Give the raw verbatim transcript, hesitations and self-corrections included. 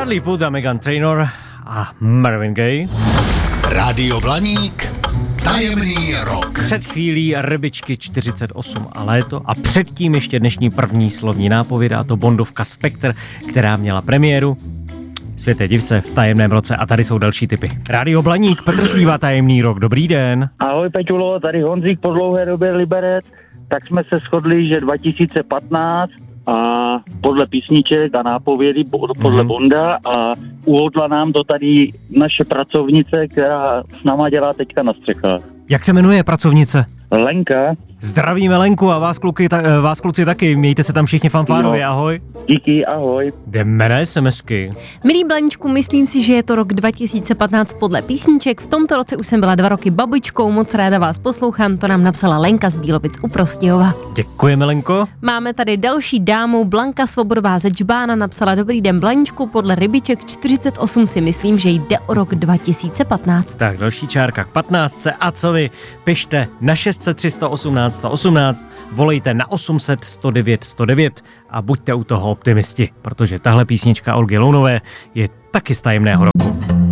Bradley Wood a Meghan Trainor a Marvin Gaye. Rádio Blaník, tajemný rok. Před chvílí Rybičky čtyřicet osm a léto a předtím ještě dnešní první slovní nápověda, a to Bondovka Spectre, která měla premiéru. Světe, div se v tajemném roce a tady jsou další tipy. Rádio Blaník, Petr Slíva, tajemný rok, dobrý den. Ahoj Peťulo, tady Honzík po dlouhé době Liberec. Tak jsme se shodli, že dva tisíce patnáct a podle písniček a nápovědy podle mm. Bonda a uhodla nám to tady naše pracovnice, která s náma dělá teďka na střechách. Jak se jmenuje pracovnice? Lenka. Zdravíme Lenku a vás, kluky, ta, vás kluci taky, mějte se tam všichni fanfárově, no. Ahoj. Díky, ahoj. Jdeme na SMSky. Milí Blaníčku, myslím si, že je to rok dva tisíce patnáct podle písniček. V tomto roce už jsem byla dva roky babičkou, moc ráda vás poslouchám, to nám napsala Lenka z Bílovic u Prostějova. Děkujeme, Lenko. Máme tady další dámu, Blanka Svobodová ze Džbána, napsala dobrý den Blaníčku, podle Rybiček čtyřicet osm si myslím, že jde o rok dva tisíce patnáct. Tak další čárka k patnáctce a co vy? Pište na šest set tři sto osmnáct sto osmnáct, volejte na osm set sto devět sto devět a buďte u toho optimisti, protože tahle písnička Olgy Lounové je taky z tajemného roku.